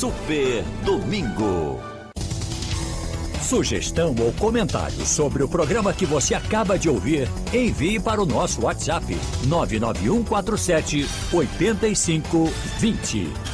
Super Domingo. Sugestão ou comentário sobre o programa que você acaba de ouvir, envie para o nosso WhatsApp 99147 8520.